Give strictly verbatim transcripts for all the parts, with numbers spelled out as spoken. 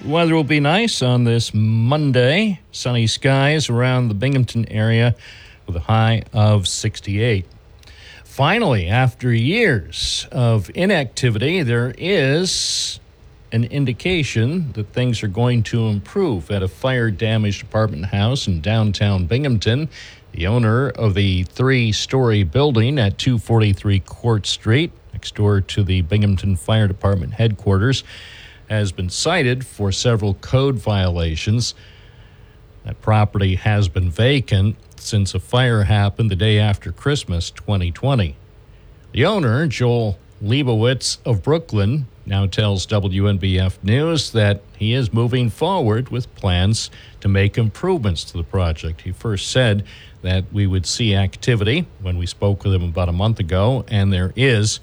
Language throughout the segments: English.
Weather will be nice on this Monday. Sunny skies around the Binghamton area with a high of sixty-eight. Finally, after years of inactivity, there is an indication that things are going to improve at a fire-damaged apartment house in downtown Binghamton. The owner of the three-story building at two forty-three Court Street, next door to the Binghamton Fire Department headquarters, has been cited for several code violations. That property has been vacant since a fire happened the day after Christmas twenty twenty. The owner, Joel Leibowitz of Brooklyn, now tells W N B F News that he is moving forward with plans to make improvements to the project. He first said that we would see activity when we spoke with him about a month ago, and there is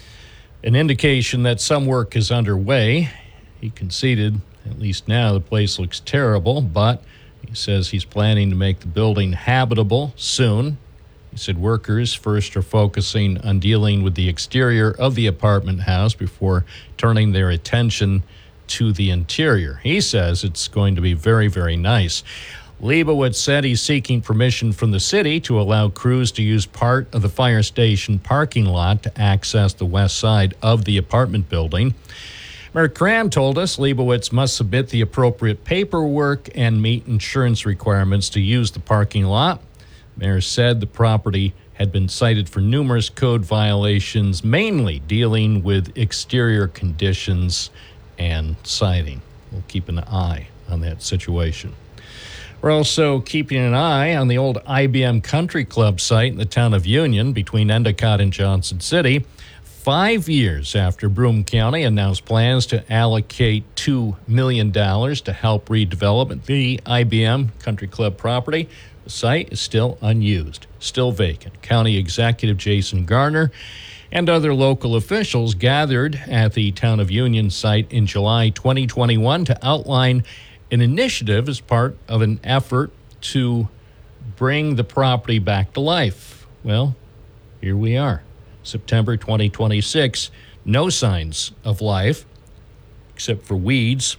an indication that some work is underway. He conceded, at least now, the place looks terrible, but he says he's planning to make the building habitable soon. He said workers first are focusing on dealing with the exterior of the apartment house before turning their attention to the interior. He says it's going to be very, very nice. Leibowitz said he's seeking permission from the city to allow crews to use part of the fire station parking lot to access the west side of the apartment building. Mayor Cram told us Leibowitz must submit the appropriate paperwork and meet insurance requirements to use the parking lot. Mayor said the property had been cited for numerous code violations, mainly dealing with exterior conditions and siding. We'll keep an eye on that situation. We're also keeping an eye on the old I B M Country Club site in the town of Union between Endicott and Johnson City. Five years after Broome County announced plans to allocate two million dollars to help redevelop the I B M Country Club property, the site is still unused, still vacant. County Executive Jason Garner and other local officials gathered at the Town of Union site in July twenty twenty-one to outline an initiative as part of an effort to bring the property back to life. Well, here we are. September twenty twenty-six, no signs of life except for weeds.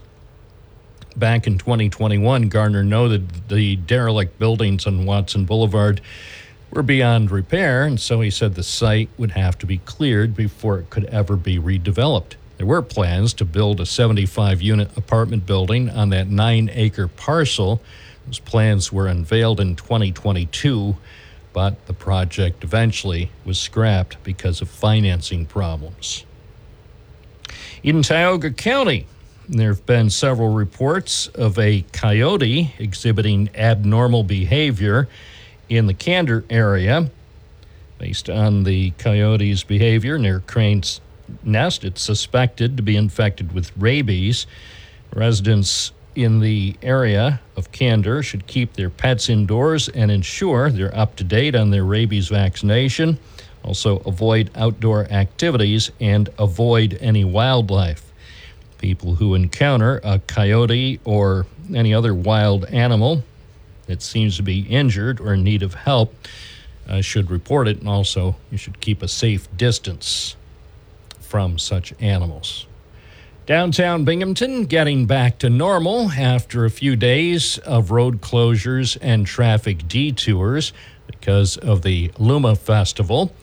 Back in twenty twenty-one, Gardner noted the derelict buildings on Watson Boulevard were beyond repair, and so he said the site would have to be cleared before it could ever be redeveloped. There were plans to build a seventy-five unit apartment building on that nine acre parcel. Those plans were unveiled in twenty twenty-two. But the project eventually was scrapped because of financing problems. In Tioga County, there have been several reports of a coyote exhibiting abnormal behavior in the Candor area. Based on the coyote's behavior near Crane's Nest, it's suspected to be infected with rabies. Residents in the area of Candor should keep their pets indoors and ensure they're up to date on their rabies vaccination. Also, avoid outdoor activities and avoid any wildlife. People who encounter a coyote or any other wild animal that seems to be injured or in need of help uh, should report it, and also you should keep a safe distance from such animals. Downtown Binghamton getting back to normal after a few days of road closures and traffic detours because of the Luma Festival.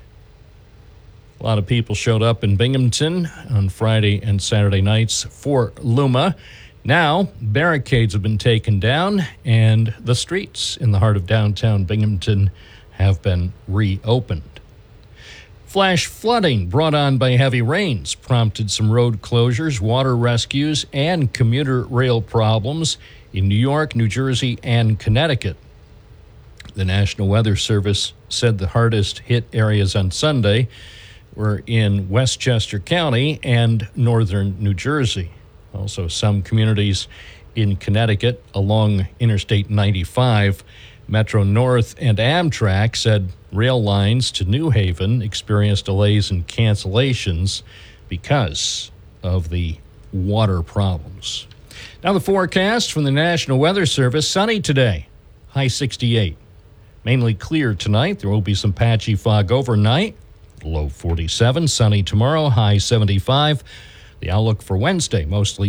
A lot of people showed up in Binghamton on Friday and Saturday nights for Luma. Now, barricades have been taken down and the streets in the heart of downtown Binghamton have been reopened. Flash flooding brought on by heavy rains prompted some road closures, water rescues, and commuter rail problems in New York, New Jersey, and Connecticut. The National Weather Service said the hardest hit areas on Sunday were in Westchester County and northern New Jersey. Also, some communities in Connecticut along Interstate ninety-five. Metro North and Amtrak said rail lines to New Haven experienced delays and cancellations because of the water problems. Now the forecast from the National Weather Service. Sunny today, high sixty-eight. Mainly clear tonight. There will be some patchy fog overnight, low forty-seven. Sunny tomorrow, high seventy-five. The outlook for Wednesday, mostly